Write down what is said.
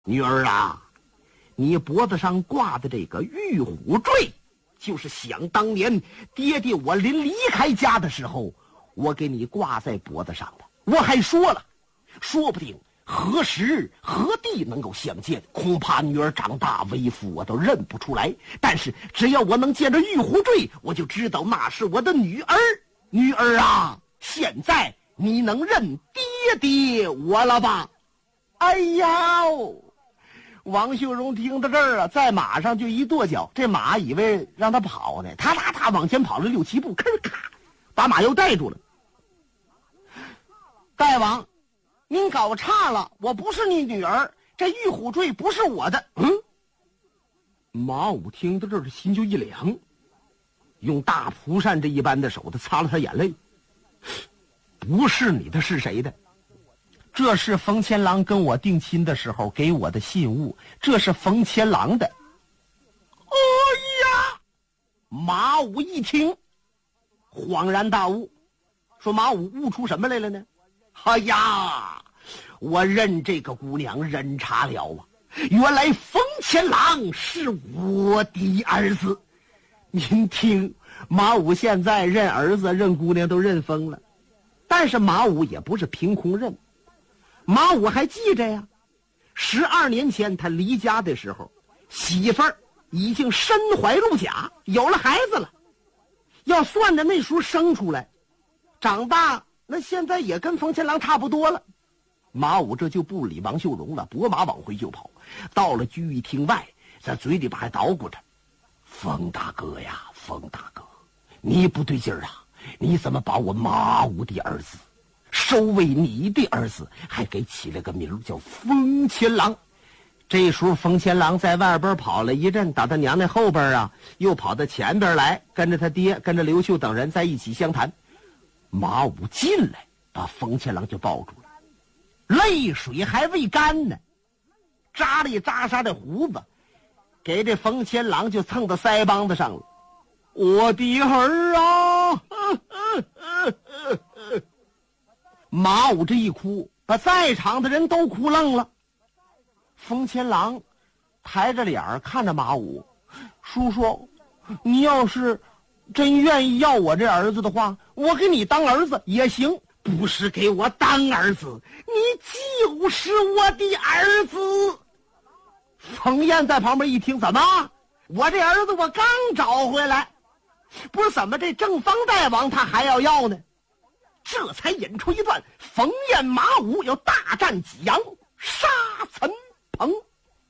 女儿啊，你脖子上挂的这个玉虎坠，就是想当年爹爹我临离开家的时候，我给你挂在脖子上的。我还说了，说不定何时何地能够相见，恐怕女儿长大为夫我都认不出来。但是只要我能见着玉虎坠，我就知道那是我的女儿。女儿啊，现在你能认爹爹我了吧？哎呀，王秀荣听到这儿啊，在马上就一跺脚，这马以为让他跑呢，他往前跑了6、7步，咔，把马又带住了。大王，您搞差了，我不是你女儿，这玉虎坠不是我的。马武听到这儿，心就一凉，用大蒲扇这一般的手，他擦了他眼泪。不是你的是谁的？这是冯千郎跟我定亲的时候给我的信物，这是冯千郎的。哎呀！马武一听，恍然大悟，说马武悟出什么来了呢？哎呀，我认这个姑娘认差了啊！原来冯千郎是我的儿子。您听，马武现在认儿子认姑娘都认疯了，但是马武也不是凭空认。马武还记着呀，12年前他离家的时候，媳妇儿已经身怀陆甲，有了孩子了。要算着那时候生出来，长大那现在也跟冯千郎差不多了。马武这就不理王秀荣了，拨马往回就跑。到了聚义厅外，在嘴里边还捣鼓着：“冯大哥呀，冯大哥，你不对劲儿啊！你怎么把我马武的儿子收为你的儿子，还给起了个名叫冯千郎？”这时候冯千郎在外边跑了一阵，打他娘那后边啊，又跑到前边来，跟着他爹，跟着刘秀等人在一起相谈。马武进来，把冯千郎就抱住了，泪水还未干呢，扎里扎沙的胡子给这冯千郎就蹭到腮帮子上了。我的儿啊！马武这一哭，把在场的人都哭愣了。冯千郎抬着脸看着马武，叔叔，你要是真愿意要我这儿子的话，我给你当儿子也行。不是给我当儿子，你就是我的儿子。冯燕在旁边一听，怎么我这儿子我刚找回来，不是怎么这正方大王他还要呢？这才引出一段冯燕马武要大战济阳，杀岑